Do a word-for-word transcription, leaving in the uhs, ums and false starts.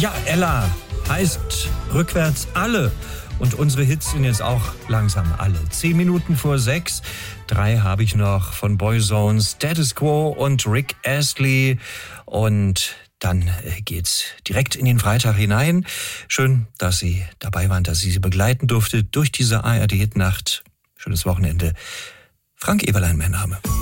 Ja, Ella heißt rückwärts alle. Und unsere Hits sind jetzt auch langsam alle. Zehn Minuten vor sechs. Drei habe ich noch von Boyzone, Status Quo und Rick Astley. Und dann geht's direkt in den Freitag hinein. Schön, dass Sie dabei waren, dass ich Sie begleiten durfte durch diese A R D-Hitnacht. Schönes Wochenende. Frank Eberlein, mein Name.